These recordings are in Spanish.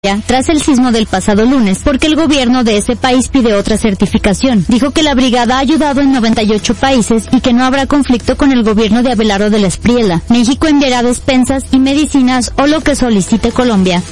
tras el sismo del pasado lunes, porque el gobierno de ese país pide otra certificación. Dijo que la brigada ha ayudado en 98 países y que no habrá conflicto con el gobierno de Abelardo de la Espriella. México enviará despensas y medicinas o lo que solicite Colombia.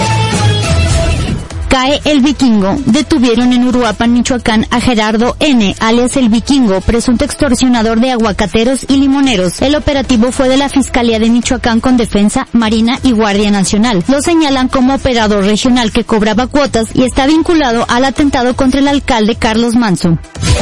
Cae el Vikingo. Detuvieron en Uruapan, Michoacán, a Gerardo N., alias el Vikingo, presunto extorsionador de aguacateros y limoneros. El operativo fue de la Fiscalía de Michoacán con Defensa, Marina y Guardia Nacional. Lo señalan como operador regional que cobraba cuotas y está vinculado al atentado contra el alcalde Carlos Manso.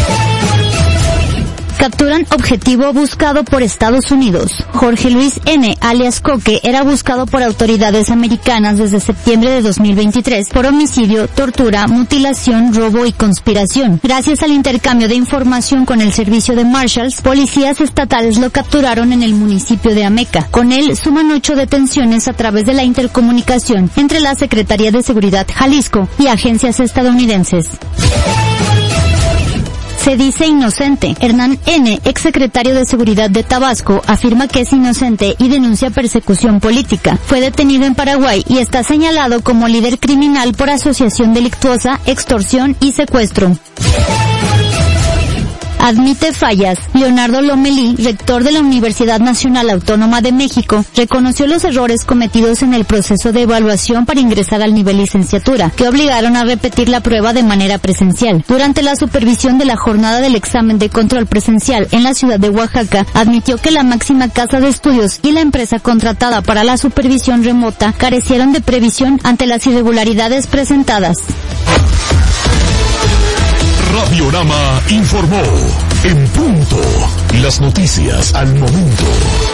Capturan objetivo buscado por Estados Unidos. Jorge Luis N., alias Coque, era buscado por autoridades americanas desde septiembre de 2023 por homicidio, tortura, mutilación, robo y conspiración. Gracias al intercambio de información con el servicio de Marshals, policías estatales lo capturaron en el municipio de Ameca. Con él suman 8 detenciones a través de la intercomunicación entre la Secretaría de Seguridad Jalisco y agencias estadounidenses. Se dice inocente. Hernán N., exsecretario de Seguridad de Tabasco, afirma que es inocente y denuncia persecución política. Fue detenido en Paraguay y está señalado como líder criminal por asociación delictuosa, extorsión y secuestro. Admite fallas. Leonardo Lomelí, rector de la Universidad Nacional Autónoma de México, reconoció los errores cometidos en el proceso de evaluación para ingresar al nivel licenciatura, que obligaron a repetir la prueba de manera presencial. Durante la supervisión de la jornada del examen de control presencial en la ciudad de Oaxaca, admitió que la máxima casa de estudios y la empresa contratada para la supervisión remota carecieron de previsión ante las irregularidades presentadas. Radiorama informó en punto. Las noticias al momento.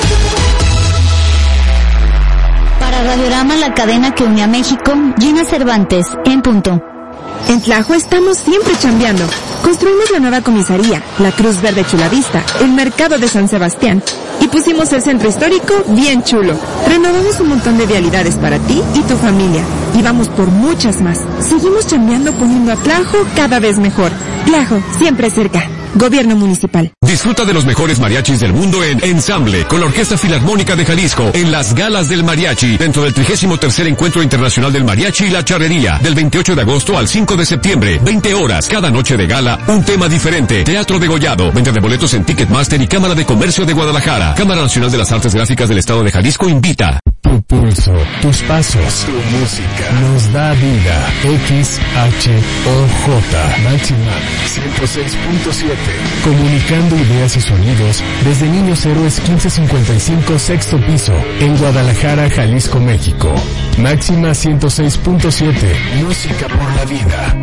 Para Radiorama, la cadena que une a México, Gina Cervantes, en punto. En Tlajo estamos siempre chambeando. Construimos la nueva comisaría, la Cruz Verde Chulavista, el mercado de San Sebastián y pusimos el centro histórico bien chulo. Renovamos un montón de vialidades para ti y tu familia y vamos por muchas más. Seguimos chambeando poniendo a Tlajo cada vez mejor. Tlajo, siempre cerca. Gobierno Municipal. Disfruta de los mejores mariachis del mundo en Ensamble, con la Orquesta Filarmónica de Jalisco, en las Galas del Mariachi, dentro del 33º Encuentro Internacional del Mariachi y la Charrería, del 28 de agosto al 5 de septiembre, 20 horas, cada noche de gala, un tema diferente. Teatro degollado, venta de boletos en Ticketmaster y Cámara de Comercio de Guadalajara. Cámara Nacional de las Artes Gráficas del Estado de Jalisco invita. Tu pulso, tus pasos, tu música, nos da vida. XHOJ, Máxima 106.7. Comunicando ideas y sonidos desde Niños Héroes 1555, sexto piso, en Guadalajara, Jalisco, México. Máxima 106.7, música por la vida.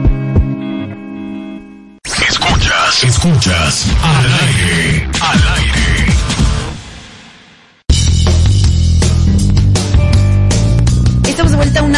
Escuchas, al aire. Estamos de vuelta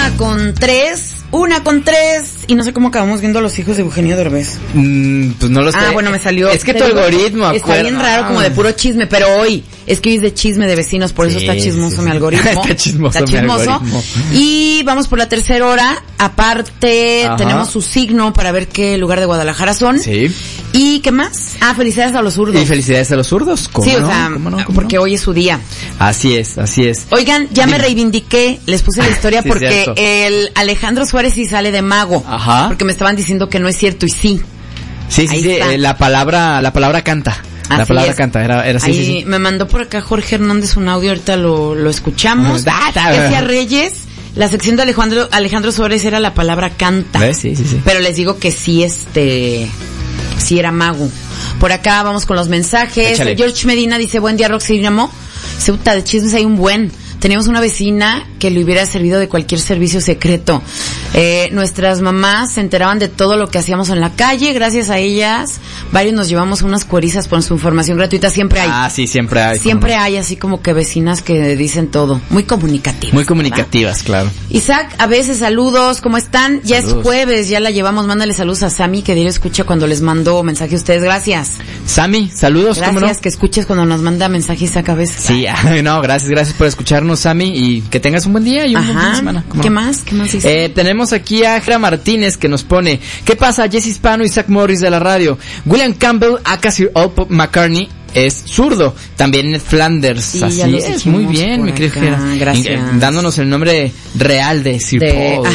1:03, y no sé cómo acabamos viendo a los hijos de Eugenio Derbez. Pues no lo sé. Bueno, me salió. Es que tu algoritmo, está bien raro, como de puro chisme, pero hoy es de chisme de vecinos, por eso está chismoso mi algoritmo. Está chismoso. Y vamos por la tercera hora. Aparte, tenemos su signo para ver qué lugar de Guadalajara son. Sí. ¿Y qué más? Felicidades a los zurdos. Y felicidades a los zurdos. Sí, o sea, porque hoy es su día. Así es. Oigan, ya me reivindiqué, les puse la historia sí, porque el Alejandro Suárez sí sale de mago. Ajá. Porque me estaban diciendo que no es cierto y sí. Sí, la palabra canta. La palabra canta, era así. Ahí me mandó por acá Jorge Hernández un audio, ahorita lo escuchamos. Decía Reyes, la sección de Alejandro Suárez era la palabra canta. ¿Ves? Sí. Pero les digo que sí, sí era mago. Por acá vamos con los mensajes. Échale. George Medina dice, buen día, Roxy Dinamo. Ceuta, de chismes hay un buen. Teníamos una vecina que le hubiera servido de cualquier servicio secreto. Nuestras mamás se enteraban de todo lo que hacíamos en la calle. Gracias a ellas, varios nos llevamos unas cuerizas por su información gratuita. Siempre hay. Sí, siempre hay. Siempre hay así como que vecinas que dicen todo. Muy comunicativas. Muy comunicativas, ¿verdad? Claro. Isaac, a veces saludos. ¿Cómo están? Ya es jueves, ya la llevamos. Mándale saludos a Sammy, que diario escucha cuando les mando mensaje a ustedes. Gracias. Sammy, saludos. Gracias, ¿cómo no? Que escuches cuando nos manda mensaje Isaac a veces. Sí, gracias por escucharnos, Sammy, y que tengas un buen día y un buen fin de semana. ¿Qué más dice? Tenemos aquí a Jera Martínez que nos pone, ¿qué pasa? Jesse Hispano y Zach Morris de la radio. William Campbell, aka Sir Paul McCartney, es zurdo. También Ned Flanders, sí, así es, muy bien, mi querida Jera. Gracias. Dándonos el nombre real de Sir Paul.